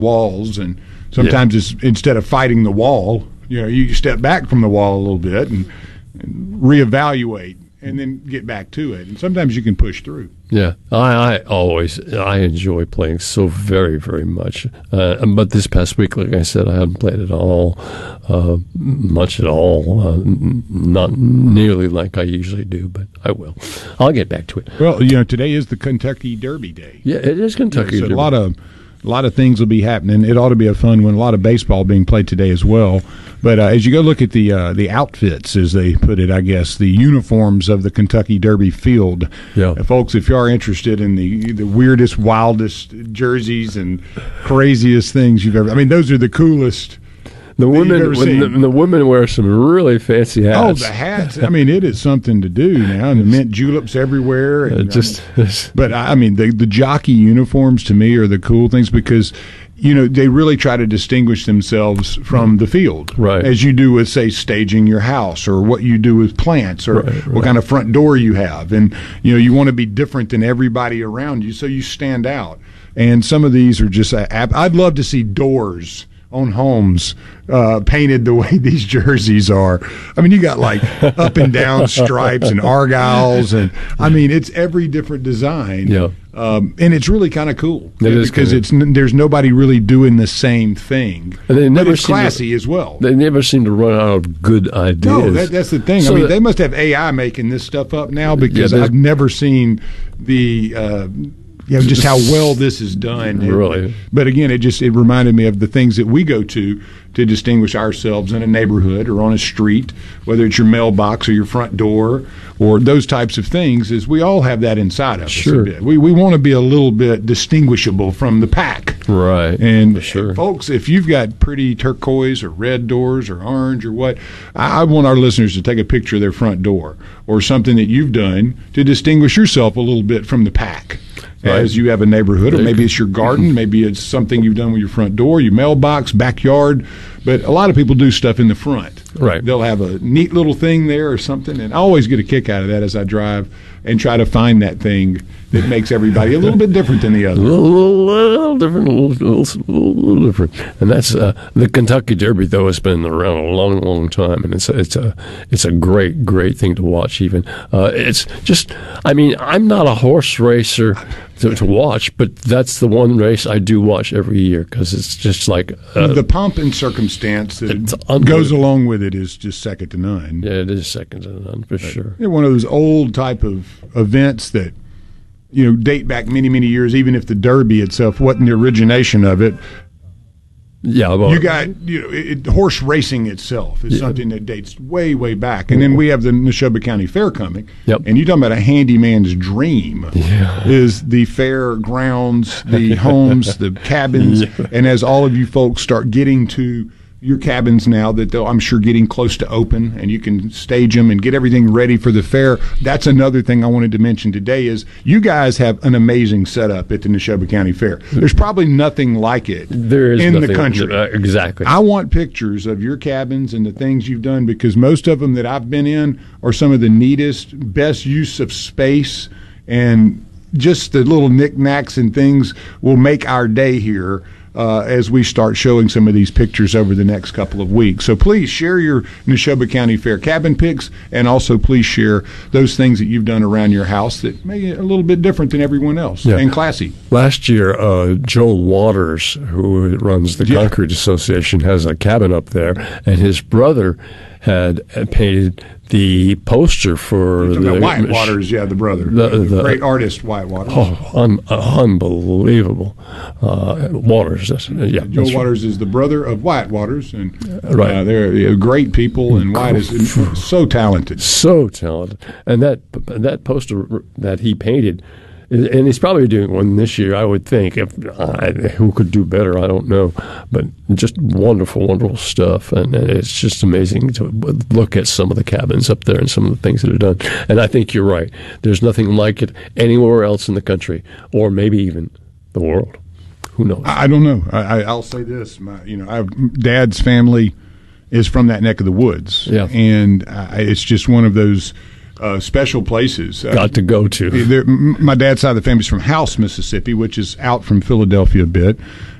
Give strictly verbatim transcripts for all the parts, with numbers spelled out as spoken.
walls, and sometimes yeah. it's instead of fighting the wall, you know, you step back from the wall a little bit and, and reevaluate, and then get back to it. And sometimes you can push through. Yeah, I, I always I enjoy playing so very very much. Uh, but this past week, like I said, I haven't played at all, uh, much at all. Uh, not nearly like I usually do, but I will. I'll get back to it. Well, you know, today is the Kentucky Derby Day. Yeah, it is Kentucky yeah, so Derby. A lot of a lot of things will be happening. It ought to be a fun one. A lot of baseball being played today as well. But uh, as you go look at the uh, the outfits, as they put it, I guess, the uniforms of the Kentucky Derby field, yeah. uh, folks, if you are interested in the the weirdest, wildest jerseys and craziest things you've ever – I mean, those are the coolest – The women, when the, the women wear some really fancy hats. Oh, the hats! I mean, it is something to do now, and the mint juleps everywhere. And, uh, just, I mean, but I mean, the the jockey uniforms to me are the cool things because, you know, they really try to distinguish themselves from the field, right? As you do with, say, staging your house, or what you do with plants, or right, what right. kind of front door you have, and you know, you want to be different than everybody around you, so you stand out. And some of these are just, I'd love to see doors on homes uh, painted the way these jerseys are. I mean, you got like up and down stripes and argyles, and I mean, it's every different design. Yeah. Um, and it's really kind of cool it is because it's there's nobody really doing the same thing. And they never but it's classy to, as well. They never seem to run out of good ideas. No, that, that's the thing. So I mean, that, they must have A I making this stuff up now because yeah, I've never seen the. Uh, You know, just how well this is done. Really. But again, it just it reminded me of the things that we go to to distinguish ourselves in a neighborhood or on a street, whether it's your mailbox or your front door or those types of things, is we all have that inside of sure. us a bit. We we want to be a little bit distinguishable from the pack. Right. And sure. folks, if you've got pretty turquoise or red doors or orange or what, I, I want our listeners to take a picture of their front door or something that you've done to distinguish yourself a little bit from the pack. Right. As you have a neighborhood, or maybe it's your garden, maybe it's something you've done with your front door, your mailbox, backyard. But a lot of people do stuff in the front. Right. They'll have a neat little thing there or something, and I always get a kick out of that as I drive and try to find that thing that makes everybody a little bit different than the other. A little, little different, a little, little, little different. And that's uh, the Kentucky Derby, though, has been around a long, long time, and it's a, it's a it's a great, great thing to watch. Even uh, it's just, I mean, I'm not a horse racer to, to watch, but that's the one race I do watch every year because it's just like uh, the pomp and circumstance that goes along with it is just second to none. Yeah, it is second to none for sure. They're one of those old type of events that, you know, date back many, many years, even if the Derby itself wasn't the origination of it. Yeah, well, you got, you know, it, horse racing itself is yeah. something that dates way, way back. And then we have the Neshoba County Fair coming. Yep. And you're talking about a handyman's dream yeah. is the fair grounds, the homes, the cabins. Yeah. And as all of you folks start getting to your cabins now that they'll, I'm sure, getting close to open, and you can stage them and get everything ready for the fair. That's another thing I wanted to mention today is you guys have an amazing setup at the Neshoba County Fair. There's probably nothing like it there is in nothing, the country. Uh, exactly. I want pictures of your cabins and the things you've done because most of them that I've been in are some of the neatest, best use of space, and just the little knickknacks and things will make our day here. Uh, as we start showing some of these pictures over the next couple of weeks. So please share your Neshoba County Fair cabin pics, and also please share those things that you've done around your house that may be a little bit different than everyone else yeah. and classy. Last year, uh, Joel Waters, who runs the yeah. Concrete Association, has a cabin up there, and his brother had painted the poster for the Wyatt Waters, yeah, the brother, the, the, the great artist Wyatt Waters. Oh, un, uh, unbelievable, uh, Waters. That's, yeah, Joel that's Waters right. is the brother of Wyatt Waters, and right. uh, they're you know, great people, and Wyatt is so talented, so talented. And that that poster that he painted. And he's probably doing one this year, I would think. If uh, who could do better, I don't know. But just wonderful, wonderful stuff. And, and it's just amazing to look at some of the cabins up there and some of the things that are done. And I think you're right. There's nothing like it anywhere else in the country, or maybe even the world. Who knows? I don't know. I, I'll say this. My, you know, I have, Dad's family is from that neck of the woods. Yeah. And uh, it's just one of those Uh, special places. Got uh, to go to. My dad's side of the family is from House, Mississippi, which is out from Philadelphia a bit.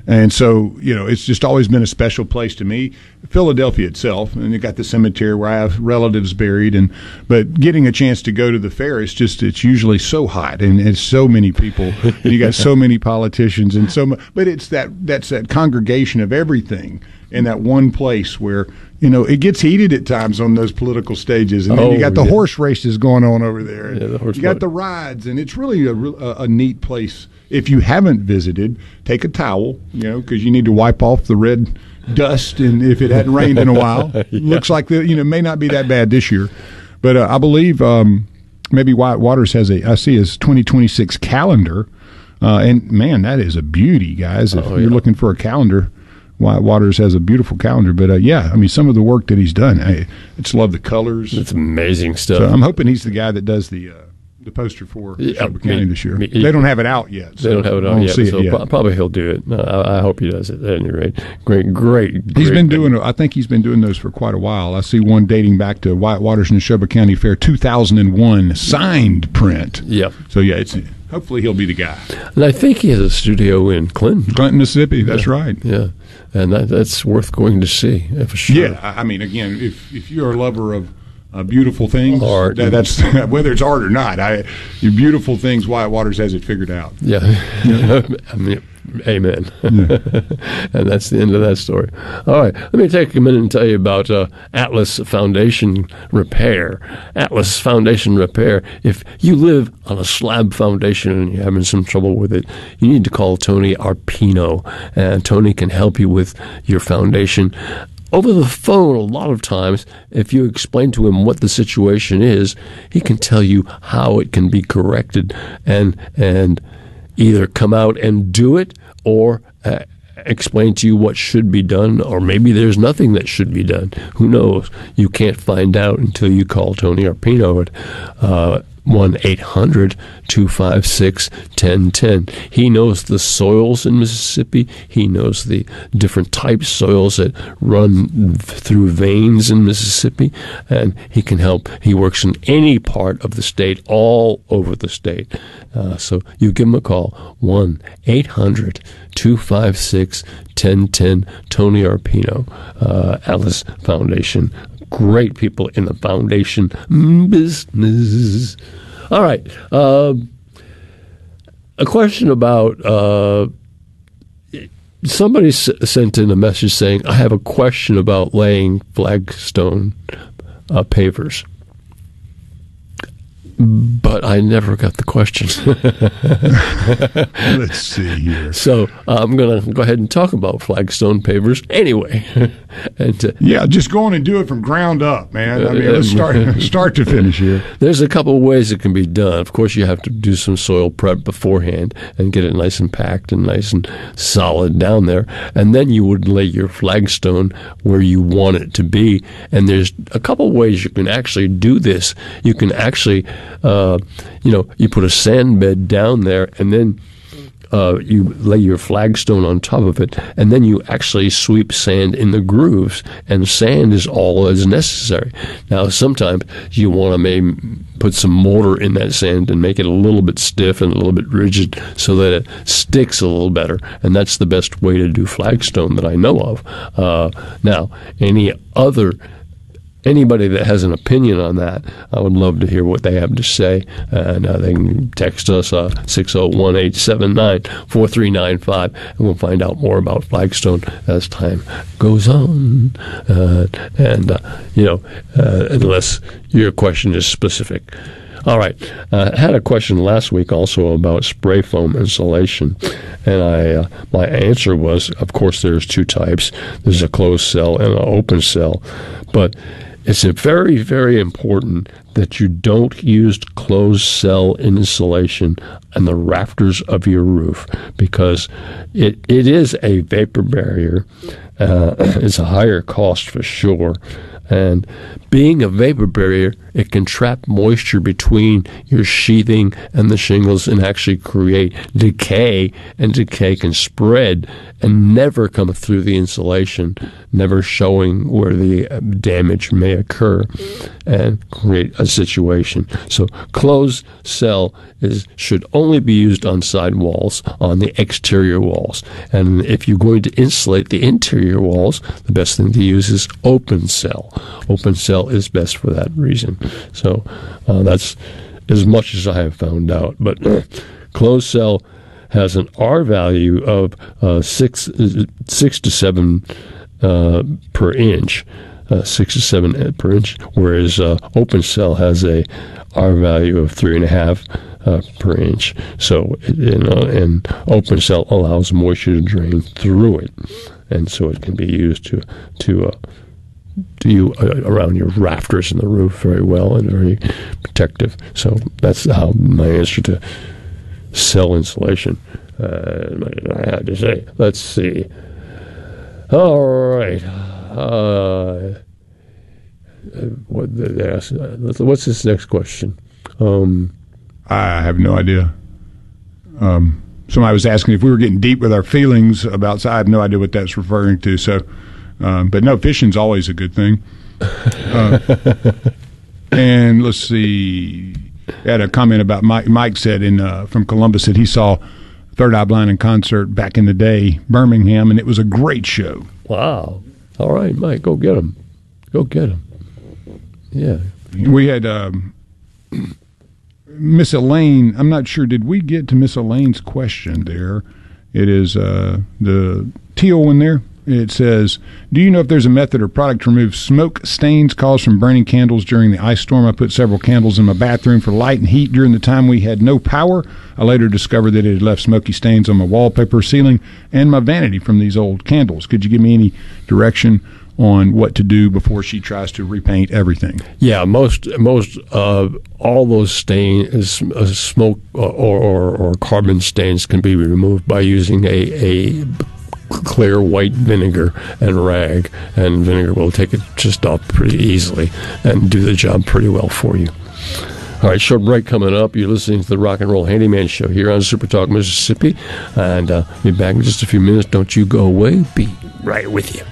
And so, you know, it's just always been a special place to me. Philadelphia itself, and you got the cemetery where I have relatives buried, and but getting a chance to go to the fair, it's just it's usually so hot, and it's so many people, and you got so many politicians, and so much. But it's that that's that congregation of everything in that one place where, you know, it gets heated at times on those political stages, and then oh, you got the yeah. horse races going on over there. Yeah, the horse you got ride. the rides, and it's really a, a, a neat place. If you haven't visited, take a towel, you know, because you need to wipe off the red dust, and if it hadn't rained in a while, yeah. Looks like the you know may not be that bad this year, but uh, I believe um, maybe White Waters has a I see his twenty twenty-six calendar, uh, and man, that is a beauty, guys. If oh, you're yeah. looking for a calendar, White Waters has a beautiful calendar. But uh, yeah, I mean, some of the work that he's done, I just love the colors. It's amazing stuff. So I'm hoping he's the guy that does the. Uh, The poster for Yeah, Neshoba me- County this year. me- they don't have it out yet. So They don't have it I on won't yet, see so it yet. pro- probably he'll do it. Uh, I, I hope he does it at any rate. Great, great. He's great been thing. doing. I think he's been doing those for quite a while. I see one dating back to White Waters Neshoba County Fair two thousand one signed print. Yeah, So yeah, it's hopefully he'll be the guy. and I think he has a studio in Clinton. Clinton, Mississippi. That's right. Yeah, and that, that's worth going to see uh, for sure. Yeah, I I mean, again, if if you're a lover of uh, beautiful things, Art. that, that's whether it's art or not. I, your beautiful things. White Waters has it figured out. Yeah, I mean, amen. And that's the end of that story. All right, let me take a minute and tell you about uh, Atlas Foundation Repair. Atlas Foundation Repair. If you live on a slab foundation and you're having some trouble with it, you need to call Tony Arpino, and Tony can help you with your foundation. Over the phone, a lot of times, if you explain to him what the situation is, he can tell you how it can be corrected and and either come out and do it or uh, explain to you what should be done, or maybe there's nothing that should be done. Who knows? You can't find out until you call Tony Arpino at uh, one eight hundred two five six one oh one oh. He knows the soils in Mississippi. He knows the different types soils that run through veins in Mississippi, and he can help. He works in any part of the state, all over the state. Uh, so you give him a call, one eight hundred two five six one oh one oh. Tony Arpino, uh, Atlas Foundation. Great people in the foundation business. All right. Uh, a question about uh, somebody s- sent in a message saying, I have a question about laying flagstone uh, pavers. But I never got the question. Let's see here. So uh, I'm going to go ahead and talk about flagstone pavers anyway. and uh, Yeah, just go on and do it from ground up, man. I mean, let's start start to finish here. There's a couple of ways it can be done. Of course, you have to do some soil prep beforehand and get it nice and packed and nice and solid down there. And then you would lay your flagstone where you want it to be. And there's a couple of ways you can actually do this. You can actually, uh, you know, you put a sand bed down there, and then Uh, you lay your flagstone on top of it, and then you actually sweep sand in the grooves, and sand is all that's necessary. Now, sometimes you want to maybe put some mortar in that sand and make it a little bit stiff and a little bit rigid so that it sticks a little better, and that's the best way to do flagstone that I know of. Uh, now, any other Anybody that has an opinion on that, I would love to hear what they have to say. And uh, they can text us uh, six oh one, eight seven nine, four three nine five, and we'll find out more about flagstone as time goes on. Uh, and, uh, you know, uh, unless your question is specific. All right. Uh, I had a question last week also about spray foam insulation, and I uh, my answer was, of course, there's two types. There's a closed cell and an open cell, but it's a very, very important that you don't use closed cell insulation on the rafters of your roof, because it, it is a vapor barrier. Uh, it's a higher cost for sure, And being a vapor barrier, it can trap moisture between your sheathing and the shingles and actually create decay, and decay can spread and never come through the insulation, never showing where the damage may occur and create a situation. So closed cell is should only be used on side walls, on the exterior walls. And if you're going to insulate the interior walls, the best thing to use is open cell. Open cell is best for that reason. So uh, that's as much as I have found out. But closed cell has an R value of uh, six six to seven uh, per inch, uh, six to seven per inch, whereas uh, open cell has a R value of three and a half uh, per inch. So, you know, and open cell allows moisture to drain through it, and so it can be used to to uh, to you uh, around your rafters in the roof very well and very protective. So that's how my answer to cell insulation. Uh, I had to say. Let's see. All right. Uh, what the, uh, what's this next question? Um, I have no idea. Um, somebody was asking if we were getting deep with our feelings about. I have no idea what that's referring to. So, um, but no, fishing's always a good thing. Uh, and let's see. I had a comment about Mike. Mike said in uh, from Columbus that he saw Third Eye Blind in concert back in the day, Birmingham, and it was a great show. Wow! All right, Mike, go get him. Go get him. Yeah, we had um, Miss Elaine. I'm not sure. Did we get to Miss Elaine's question there? It is uh, the teal one there. It says, do you know if there's a method or product to remove smoke stains caused from burning candles during the ice storm? I put several candles in my bathroom for light and heat during the time we had no power. I later discovered that it had left smoky stains on my wallpaper, ceiling, and my vanity from these old candles. Could you give me any direction on what to do before she tries to repaint everything? Yeah, most most uh, all those stains, uh, smoke or, or or carbon stains can be removed by using a a clear white vinegar and rag, and vinegar will take it just off pretty easily and do the job pretty well for you. All right, short break coming up. You're listening to the Rock and Roll Handyman Show here on Super Talk Mississippi, and uh, be back in just a few minutes. Don't you go away. Be right with you.